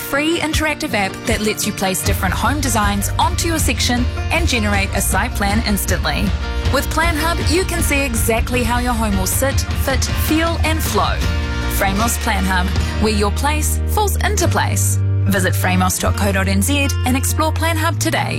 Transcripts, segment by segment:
free interactive app that lets you place different home designs onto your section and generate a site plan instantly. With Plan Hub, you can see exactly how your home will sit, fit, feel and flow. Framos Plan Hub, where your place falls into place. Visit framos.co.nz and explore Plan Hub today.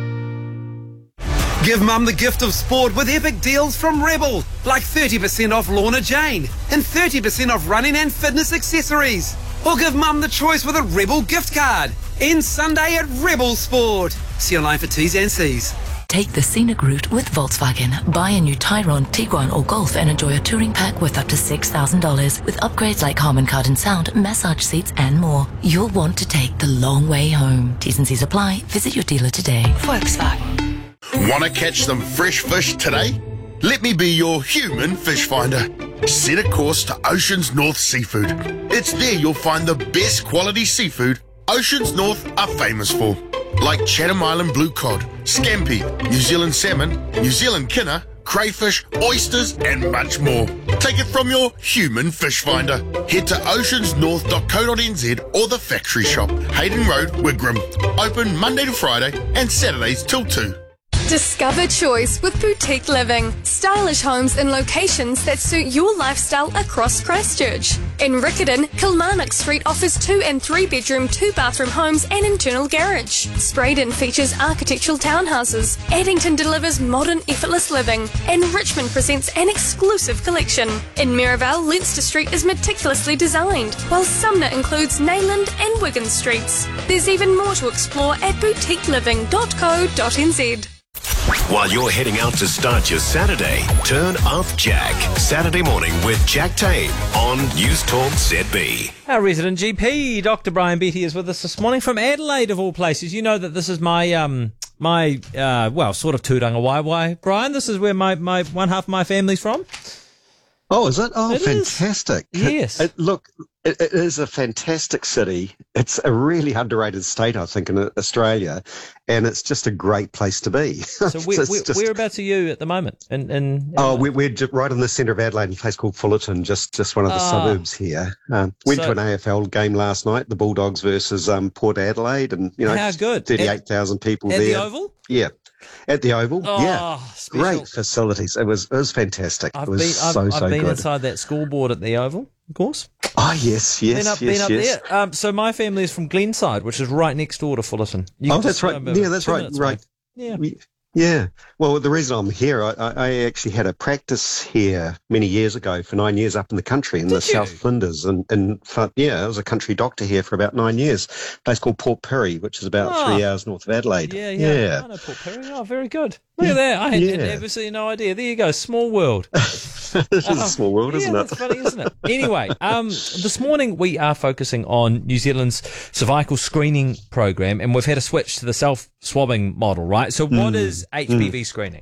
Give Mum the gift of sport with epic deals from Rebel, like 30% off Lorna Jane and 30% off running and fitness accessories. Or give Mum the choice with a Rebel gift card. End Sunday at Rebel Sport. See online for T's and C's. Take the scenic route with Volkswagen. Buy a new Tyrone, Tiguan or Golf and enjoy a touring pack worth up to $6,000 with upgrades like Harman Kardon sound, massage seats and more. You'll want to take the long way home. T's and C's apply. Visit your dealer today. Volkswagen. Want to catch some fresh fish today? Let me be your human fish finder. Set a course to Oceans North Seafood. It's there you'll find the best quality seafood Oceans North are famous for, like Chatham Island blue cod, scampi, New Zealand salmon, New Zealand kinner, crayfish, oysters and much more. Take it from your human fish finder. Head to oceansnorth.co.nz or the factory shop, Hayden Road, Wigram. Open Monday to Friday and Saturdays till 2. Discover choice with Boutique Living. Stylish homes in locations that suit your lifestyle across Christchurch. In Riccarton, Kilmarnock Street offers 2 and 3 bedroom, 2 bathroom homes and internal garage. Spraydon features architectural townhouses. Addington delivers modern, effortless living. And Richmond presents an exclusive collection. In Mirabelle, Leinster Street is meticulously designed, while Sumner includes Nayland and Wigan Streets. There's even more to explore at boutiqueliving.co.nz. While you're heading out to start your Saturday, turn up Jack. Saturday morning with Jack Tame on News Talk ZB. Our resident GP, Dr. Brian Betty, is with us this morning from Adelaide, of all places. You know that this is my sort of tūranga waiwai, Brian. This is where my one half of my family's from. Oh, is it? Oh, it fantastic. Is. Yes. Look, it is a fantastic city. It's a really underrated state, I think, in Australia, and it's just a great place to be. So whereabouts are you at the moment? We're just right in the centre of Adelaide, in a place called Fullerton, just one of the suburbs here. Went to an AFL game last night, the Bulldogs versus Port Adelaide, and how good? 38,000 people at there. At the Oval? Yeah. At the Oval, special. Great facilities. It was fantastic. I've been good. Inside that scoreboard at the Oval, of course. Oh, yes. Been up there. So my family is from Glenside, which is right next door to Fullerton. That's right. Yeah, that's right. Right. Yeah. Yeah. Well, the reason I'm here, I actually had a practice here many years ago for 9 years up in the country in South Flinders. And I was a country doctor here for about 9 years. A place called Port Perry, which is about 3 hours north of Adelaide. Yeah. I know Port Perry. Oh, very good. Look at that. I had absolutely no idea. There you go. Small world. It is a small world, isn't it? That's funny, isn't it? Anyway, this morning we are focusing on New Zealand's cervical screening program, and we've had a switch to the self-swabbing model, right? So what is HPV screening?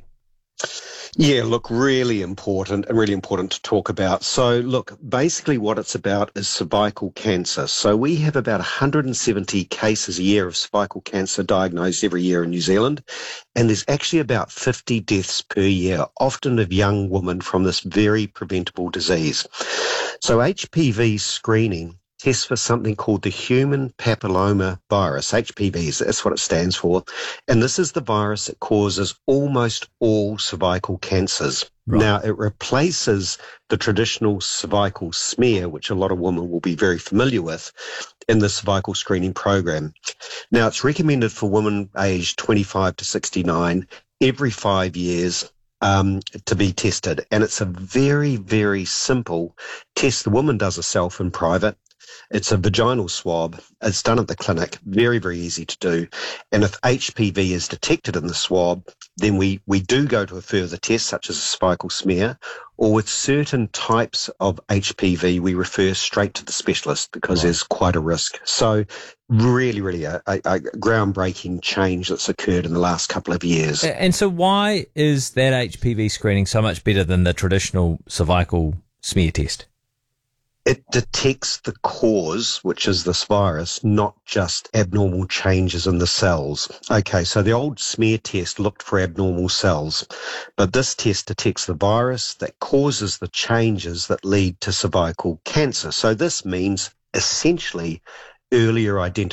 Yeah, look, really important to talk about. So, look, basically what it's about is cervical cancer. So we have about 170 cases a year of cervical cancer diagnosed every year in New Zealand, and there's actually about 50 deaths per year, often of young women from this very preventable disease. So HPV screening tests for something called the human papilloma virus, HPV, that's what it stands for. And this is the virus that causes almost all cervical cancers. Right. Now, it replaces the traditional cervical smear, which a lot of women will be very familiar with, in the cervical screening program. Now, it's recommended for women aged 25 to 69 every 5 years to be tested. And it's a very, very simple test. The woman does herself in private. It's a vaginal swab. It's done at the clinic. Very, very easy to do. And if HPV is detected in the swab, then we do go to a further test, such as a cervical smear, or with certain types of HPV, we refer straight to the specialist because there's quite a risk. So really, really a groundbreaking change that's occurred in the last couple of years. And so why is that HPV screening so much better than the traditional cervical smear test? It detects the cause, which is this virus, not just abnormal changes in the cells. Okay, so the old smear test looked for abnormal cells, but this test detects the virus that causes the changes that lead to cervical cancer. So this means essentially earlier identification